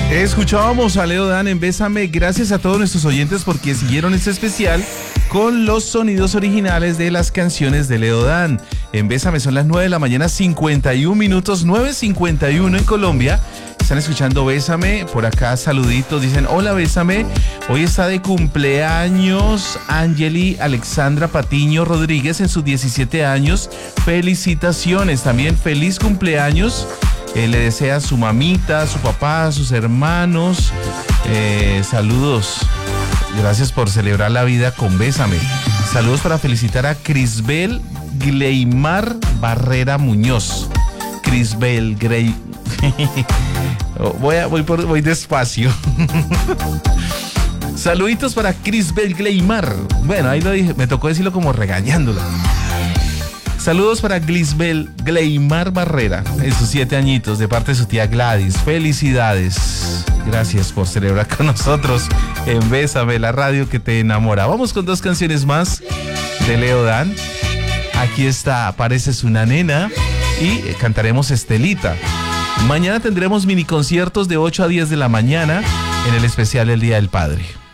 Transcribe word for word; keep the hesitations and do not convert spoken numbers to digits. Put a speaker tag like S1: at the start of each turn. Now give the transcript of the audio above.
S1: Escuchábamos a Leo Dan en Bésame. Gracias a todos nuestros oyentes porque siguieron este especial con los sonidos originales de las canciones de Leo Dan. En Bésame son las nueve de la mañana, cincuenta y un minutos, nueve cincuenta y uno en Colombia. Están escuchando Bésame. Por acá saluditos, dicen hola Bésame. Hoy está de cumpleaños Angeli Alexandra Patiño Rodríguez en sus diecisiete años. Felicitaciones, también feliz cumpleaños. Eh, le desea a su mamita, a su papá, a sus hermanos. Eh, saludos. Gracias por celebrar la vida con Bésame. Saludos para felicitar a Crisbel Gleimar Barrera Muñoz. Crisbel Grey. voy, a, voy, por, voy despacio. Saluditos para Crisbel Gleimar. Bueno, ahí lo dije, me tocó decirlo como regañándola. Saludos para Glisbel Gleimar Barrera, en sus siete añitos, de parte de su tía Gladys. Felicidades. Gracias por celebrar con nosotros en Bésame, la radio que te enamora. Vamos con dos canciones más de Leo Dan. Aquí está, Pareces una nena, y cantaremos Estelita. Mañana tendremos mini conciertos de ocho a diez de la mañana en el especial del Día del Padre.